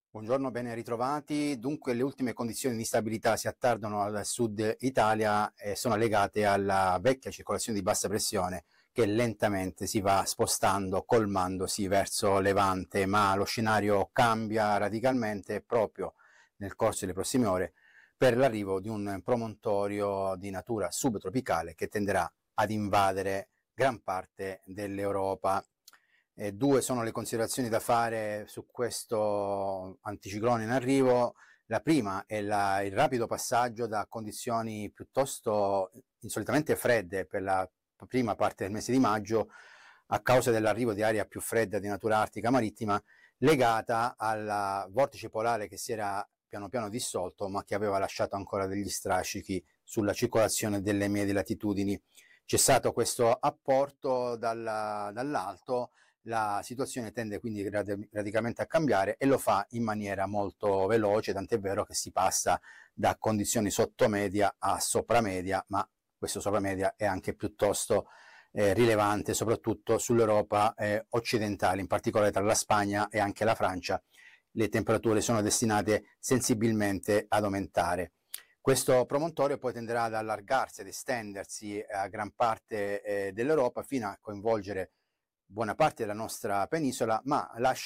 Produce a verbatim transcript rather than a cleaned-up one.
Buongiorno, ben ritrovati. Dunque, le ultime condizioni di instabilità si attardano al sud Italia e sono legate alla vecchia circolazione di bassa pressione che lentamente si va spostando, colmandosi verso levante, ma lo scenario cambia radicalmente proprio nel corso delle prossime ore per l'arrivo di un promontorio di natura subtropicale che tenderà ad invadere gran parte dell'Europa. Eh, due sono le considerazioni da fare su questo anticiclone in arrivo. La prima è la, il rapido passaggio da condizioni piuttosto insolitamente fredde per la prima parte del mese di maggio a causa dell'arrivo di aria più fredda di natura artica marittima legata al vortice polare che si era piano piano dissolto ma che aveva lasciato ancora degli strascichi sulla circolazione delle medie latitudini. C'è stato questo apporto dalla, dall'alto, la situazione tende quindi radicalmente a cambiare e lo fa in maniera molto veloce, tant'è vero che si passa da condizioni sottomedia a sopramedia, ma questo sopramedia è anche piuttosto eh, rilevante, soprattutto sull'Europa eh, occidentale, in particolare tra la Spagna e anche la Francia. Le temperature sono destinate sensibilmente ad aumentare. Questo promontorio poi tenderà ad allargarsi, ad estendersi a gran parte eh, dell'Europa fino a coinvolgere buona parte della nostra penisola, ma lascia